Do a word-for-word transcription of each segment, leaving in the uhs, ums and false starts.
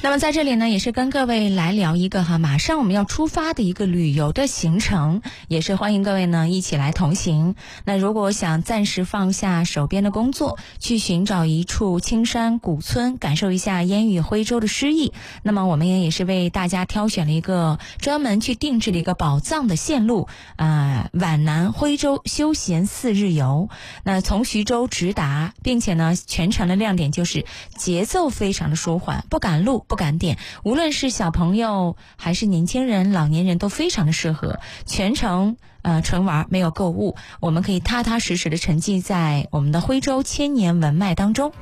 那么在这里呢，也是跟各位来聊一个哈，马上我们要出发的一个旅游的行程，也是欢迎各位呢一起来同行。那如果想暂时放下手边的工作，去寻找一处青山古村，感受一下烟雨徽州的诗意，那么我们也是为大家挑选了一个专门去定制了一个宝藏的线路，呃，皖南徽州休闲四日游。那从徐州直达，并且呢全程的亮点就是节奏非常的舒缓，不赶路不赶点，无论是小朋友还是年轻人老年人都非常的适合。全程呃纯玩，没有购物，我们可以踏踏实实的沉浸在我们的徽州千年文脉当中。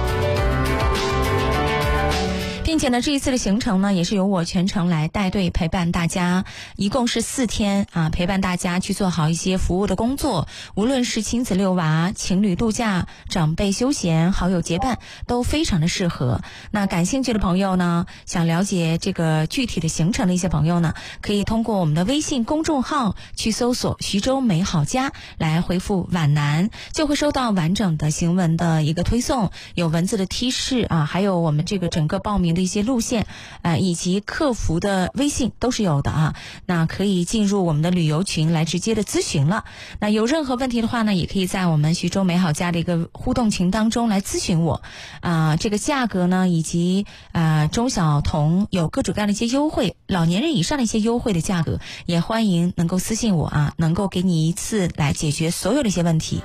并且呢，这一次的行程呢，也是由我全程来带队陪伴大家，一共是四天啊，陪伴大家去做好一些服务的工作，无论是亲子遛娃、情侣度假、长辈休闲、好友结伴，都非常的适合。那感兴趣的朋友呢，想了解这个具体的行程的一些朋友呢，可以通过我们的微信公众号去搜索徐州美好家，来回复皖南，就会收到完整的行文的一个推送，有文字的提示啊，还有我们这个整个报名的一些路线，呃，以及客服的微信都是有的啊。那可以进入我们的旅游群来直接的咨询了。那有任何问题的话呢，也可以在我们徐州美好家的一个互动群当中来咨询我。啊、呃，这个价格呢，以及呃中小童有各种各样的一些优惠，老年人以上的一些优惠的价格，也欢迎能够私信我啊，能够给你一次来解决所有的一些问题。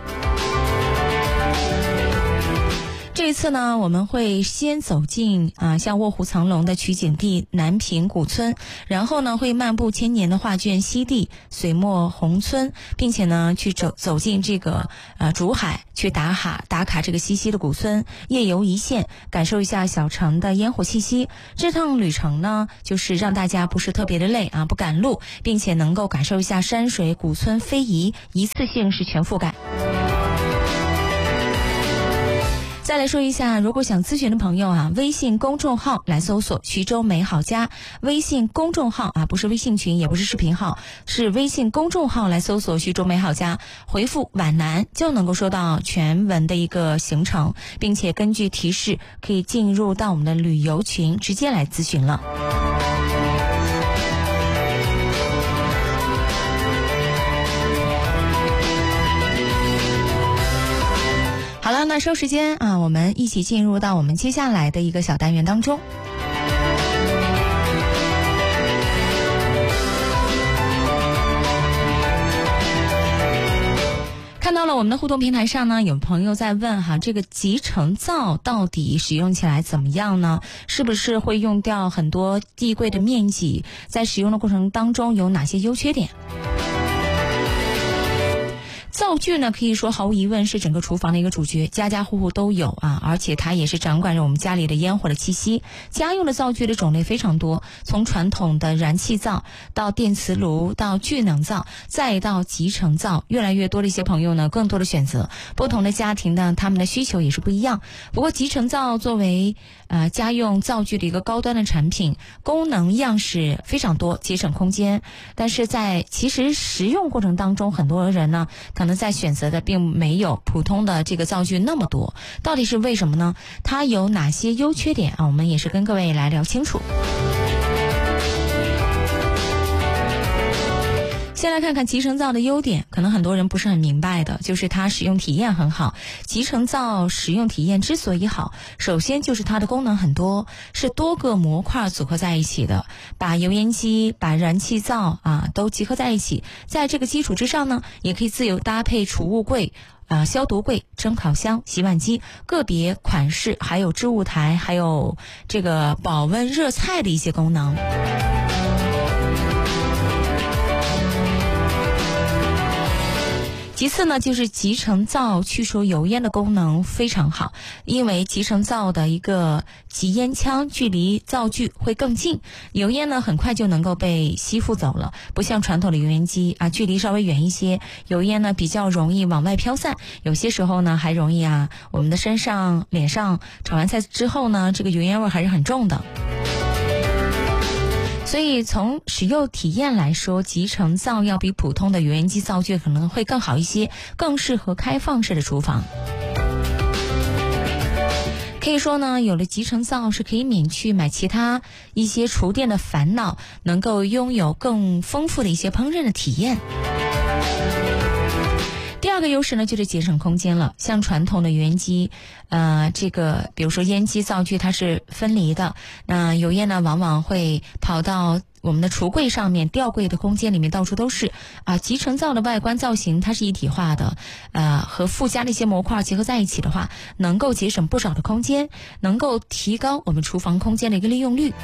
这一次呢，我们会先走进啊、呃，像卧虎藏龙的取景地南屏古村，然后呢会漫步千年的画卷西地水墨红村，并且呢去走走进这个呃竹海，去打卡打卡这个西溪的古村，夜游一线，感受一下小城的烟火气息。这趟旅程呢，就是让大家不是特别的累啊，不赶路，并且能够感受一下山水古村非遗，一次性是全覆盖。再来说一下，如果想咨询的朋友啊，微信公众号来搜索徐州美好家，微信公众号啊，不是微信群，也不是视频号，是微信公众号来搜索徐州美好家，回复皖南就能够收到全文的一个行程，并且根据提示可以进入到我们的旅游群直接来咨询了。好了，那收时间啊，我们一起进入到我们接下来的一个小单元当中。看到了我们的互动平台上呢，有朋友在问哈，这个集成灶到底使用起来怎么样呢？是不是会用掉很多地柜的面积？在使用的过程当中有哪些优缺点？灶具呢，可以说毫无疑问是整个厨房的一个主角，家家户户都有啊，而且它也是掌管着我们家里的烟火的气息。家用的灶具的种类非常多，从传统的燃气灶到电磁炉，到聚能灶，再到集成灶，越来越多的一些朋友呢，更多的选择。不同的家庭呢，他们的需求也是不一样。不过集成灶作为呃家用灶具的一个高端的产品，功能样式非常多，节省空间。但是在其实实用过程当中，很多人呢，可能在选择的并没有普通的这个灶具那么多，到底是为什么呢？它有哪些优缺点啊？我们也是跟各位来聊清楚。先来看看集成灶的优点，可能很多人不是很明白的，就是它使用体验很好。集成灶使用体验之所以好，首先就是它的功能很多，是多个模块组合在一起的，把油烟机、把燃气灶啊都集合在一起，在这个基础之上呢，也可以自由搭配储物柜、啊、呃、消毒柜、蒸烤箱、洗碗机、个别款式，还有置物台，还有这个保温热菜的一些功能。其次呢，就是集成灶去除油烟的功能非常好，因为集成灶的一个集烟腔距离灶具会更近，油烟呢很快就能够被吸附走了，不像传统的油烟机啊，距离稍微远一些，油烟呢比较容易往外飘散，有些时候呢还容易啊，我们的身上、脸上炒完菜之后呢，这个油烟味还是很重的。所以从使用体验来说，集成灶要比普通的油烟机灶具可能会更好一些，更适合开放式的厨房。 可以说呢，有了集成灶是可以免去买其他一些厨电的烦恼，能够拥有更丰富的一些烹饪的体验。第二个优势呢，就是节省空间了。像传统的油烟机，呃，这个比如说烟机灶具它是分离的，那油烟呢往往会跑到我们的橱柜上面，吊柜的空间里面到处都是啊。集成灶的外观造型它是一体化的，呃，和附加的一些模块结合在一起的话，能够节省不少的空间，能够提高我们厨房空间的一个利用率。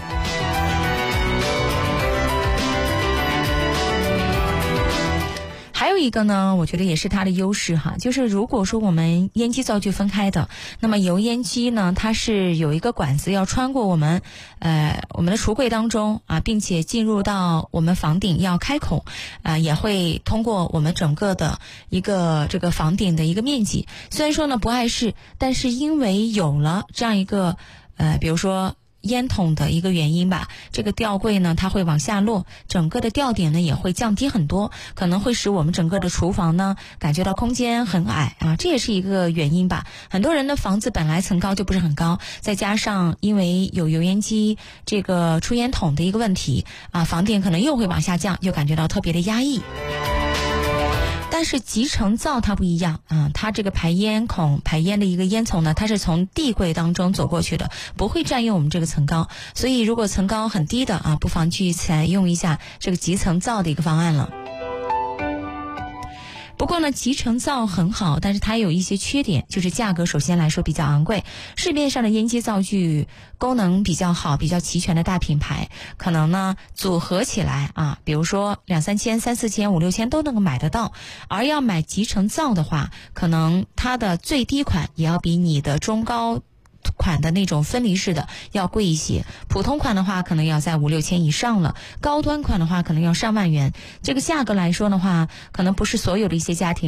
还有一个呢，我觉得也是它的优势哈，就是如果说我们烟机灶具分开的，那么油烟机呢，它是有一个管子要穿过我们呃我们的橱柜当中啊，并且进入到我们房顶要开孔，啊，也会通过我们整个的一个这个房顶的一个面积。虽然说呢不碍事，但是因为有了这样一个呃，比如说烟筒的一个原因吧，这个吊柜呢它会往下落，整个的吊点呢也会降低很多，可能会使我们整个的厨房呢感觉到空间很矮啊，这也是一个原因吧。很多人的房子本来层高就不是很高，再加上因为有油烟机这个出烟筒的一个问题啊，房顶可能又会往下降，又感觉到特别的压抑。但是集成灶它不一样啊，它这个排烟孔排烟的一个烟囱呢，它是从地柜当中走过去的，不会占用我们这个层高，所以如果层高很低的啊，不妨去采用一下这个集成灶的一个方案了。不过呢，集成灶很好，但是它有一些缺点，就是价格首先来说比较昂贵。市面上的烟机灶具功能比较好、比较齐全的大品牌，可能呢组合起来啊，比如说两三千、三四千、五六千都能够买得到。而要买集成灶的话，可能它的最低款也要比你的中高款的那种分离式的要贵一些，普通款的话可能要在五六千以上了，高端款的话可能要上万元。这个价格来说的话，可能不是所有的一些家庭